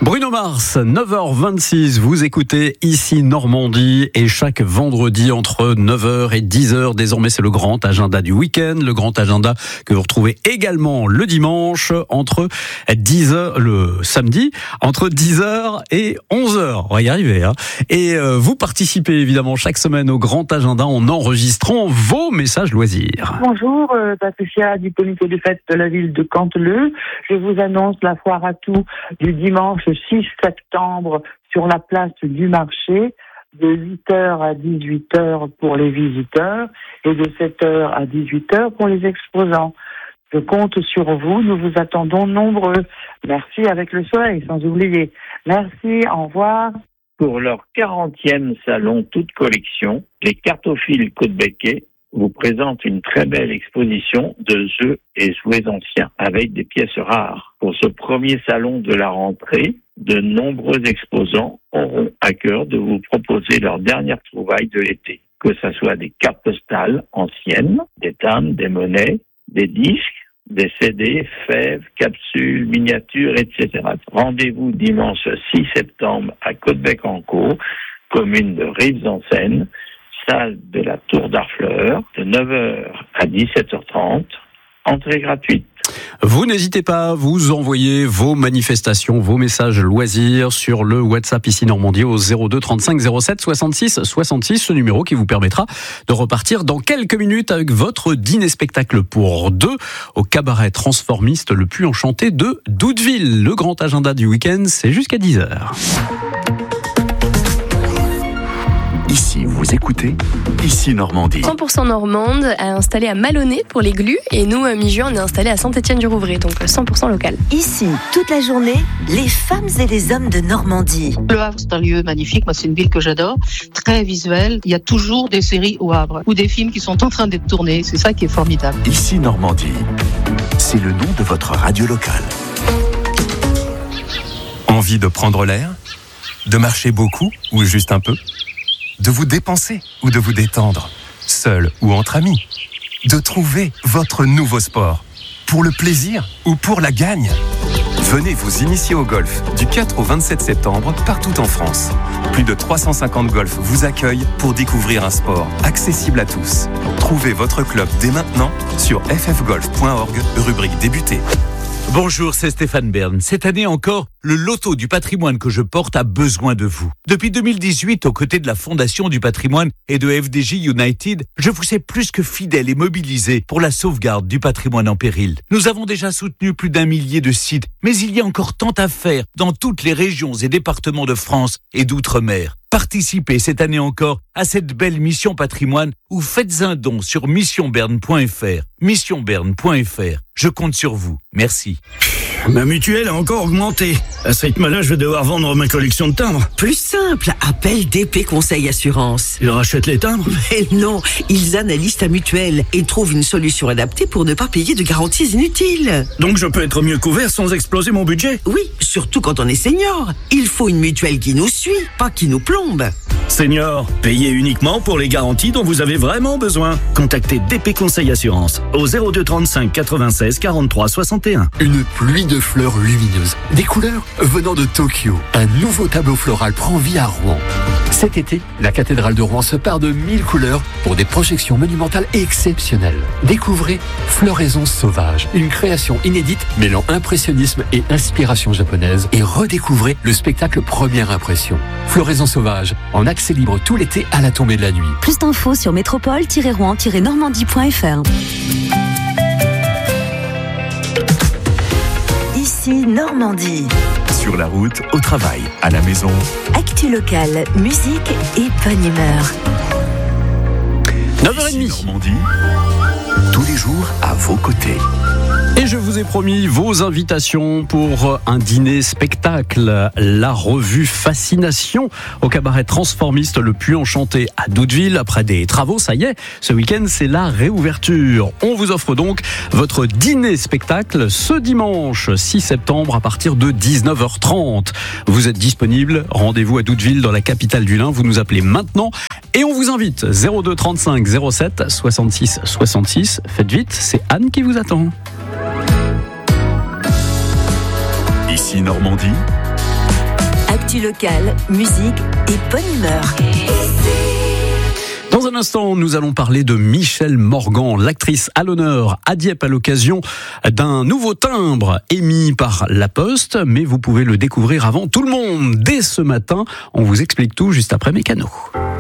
Bruno Mars, 9h26, vous écoutez ici Normandie et chaque vendredi entre 9h et 10h, désormais c'est le grand agenda du week-end, le grand agenda que vous retrouvez également le dimanche entre 10h, le samedi, entre 10h et 11h, on va y arriver. Et vous participez évidemment chaque semaine au grand agenda en enregistrant vos messages loisirs. Bonjour, Patricia du comité de fête de la ville de Canteleu. Je vous annonce la foire à tout du dimanche 6 septembre sur la place du marché de 8h à 18h pour les visiteurs et de 7h à 18h pour les exposants. Je compte sur vous, nous vous attendons nombreux. Merci avec le soleil, sans oublier. Merci, au revoir. Pour leur 40e salon toute collection, les cartophiles Côte-Becquet vous présentent une très belle exposition de jeux et jouets anciens avec des pièces rares. Pour ce premier salon de la rentrée, de nombreux exposants auront à cœur de vous proposer leurs dernières trouvailles de l'été, que ce soit des cartes postales anciennes, des timbres, des monnaies, des disques, des CD, fèves, capsules, miniatures, etc. Rendez-vous dimanche 6 septembre à Côte-Bec-en-Caux, commune de Rives-en-Seine, salle de la Tour d'Harfleur, de 9h à 17h30, entrée gratuite. Vous n'hésitez pas à vous envoyer vos manifestations, vos messages loisirs sur le WhatsApp ici Normandie au 02 35 07 66 66, ce numéro qui vous permettra de repartir dans quelques minutes avec votre dîner-spectacle pour deux au cabaret transformiste Le Puy Enchanté de Doudeville. Le grand agenda du week-end, c'est jusqu'à 10h. Ici, vous écoutez Ici Normandie. 100% normande a installé à Malonnet pour les glues et nous, à mi-juin, on est installé à Saint-Étienne-du-Rouvray, donc 100% local. Ici, toute la journée, les femmes et les hommes de Normandie. Le Havre, c'est un lieu magnifique. Moi, c'est une ville que j'adore. Très visuel. Il y a toujours des séries au Havre ou des films qui sont en train d'être tournés. C'est ça qui est formidable. Ici Normandie, c'est le nom de votre radio locale. Envie de prendre l'air ? De marcher beaucoup ou juste un peu ? De vous dépenser ou de vous détendre, seul ou entre amis. De trouver votre nouveau sport, pour le plaisir ou pour la gagne. Venez vous initier au golf du 4 au 27 septembre partout en France. Plus de 350 golfs vous accueillent pour découvrir un sport accessible à tous. Trouvez votre club dès maintenant sur ffgolf.org, rubrique débuter. Bonjour, c'est Stéphane Bern. Cette année encore, le loto du patrimoine que je porte a besoin de vous. Depuis 2018, aux côtés de la Fondation du patrimoine et de FDJ United, je vous ai plus que fidèle et mobilisé pour la sauvegarde du patrimoine en péril. Nous avons déjà soutenu plus d'1 millier de sites, mais il y a encore tant à faire dans toutes les régions et départements de France et d'outre-mer. Participez cette année encore à cette belle mission patrimoine ou faites un don sur missionberne.fr. Missionberne.fr. Je compte sur vous. Merci. Ma mutuelle a encore augmenté. À ce rythme-là, je vais devoir vendre ma collection de timbres. Plus simple, appelle DP Conseil Assurance. Ils rachètent les timbres? Mais non, ils analysent ta mutuelle et trouvent une solution adaptée pour ne pas payer de garanties inutiles. Donc je peux être mieux couvert sans exploser mon budget? Oui, surtout quand on est senior. Il faut une mutuelle qui nous suit, pas qui nous plombe. Senior, payez uniquement pour les garanties dont vous avez vraiment besoin. Contactez DP Conseil Assurance au 02 35 96 43 61. Une pluie de fleurs lumineuses, des couleurs venant de Tokyo. Un nouveau tableau floral prend vie à Rouen. Cet été, la cathédrale de Rouen se pare de 1000 couleurs pour des projections monumentales exceptionnelles. Découvrez Floraison sauvage, une création inédite mêlant impressionnisme et inspiration japonaise, et redécouvrez le spectacle Première Impression. Floraison sauvage, en accès libre tout l'été à la tombée de la nuit. Plus d'infos sur métropole-rouen-normandie.fr. Ici Normandie. Sur la route, au travail, à la maison. Actu locale, musique et bonne humeur. 9h30. Normandie, tous les jours à vos côtés. Et je vous ai promis vos invitations pour un dîner-spectacle. La revue Fascination au cabaret transformiste Le Puy Enchanté à Doudeville. Après des travaux, ça y est, ce week-end, c'est la réouverture. On vous offre donc votre dîner-spectacle ce dimanche 6 septembre à partir de 19h30. Vous êtes disponible, rendez-vous à Doudeville dans la capitale du Lin. Vous nous appelez maintenant et on vous invite 02 35 07 66 66. Faites vite, c'est Anne qui vous attend. Ici Normandie, Actu locale, musique et bonne humeur. Dans un instant, nous allons parler de Michèle Morgan, l'actrice à l'honneur à Dieppe à l'occasion d'un nouveau timbre émis par La Poste, mais vous pouvez le découvrir avant tout le monde dès ce matin. On vous explique tout juste après Mécano.